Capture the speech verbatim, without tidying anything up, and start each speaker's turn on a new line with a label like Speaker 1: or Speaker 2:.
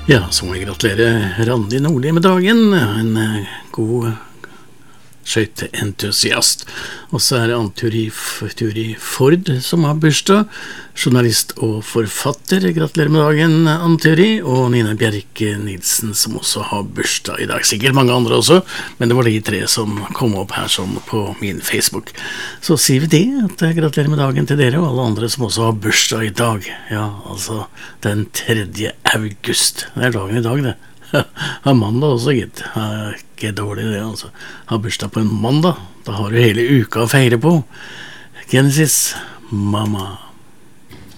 Speaker 1: Ja, så må jeg gratulere Randi Nordli med dagen, en eh, god skøyteentusiast. Og så er det Ann-Turi Turi Ford som har bursdag, journalist og forfatter. Gratulerer med dagen, Ann-Turi. Og Nina Bjerke Nilsen som også har bursdag i dag. Sikkert mange andre også, men det var de tre som kom opp her sånn på min Facebook. Så sier vi det, at jeg gratulerer med dagen til dere og alle andre som også har bursdag i dag. Ja, altså den tredje august. Det er dagen i dag, det. Har mandag også, gitt. Er ikke dårlig det, altså. Har bursdag på en mandag. Da har du hele uka å feire på. Genesis, mamma.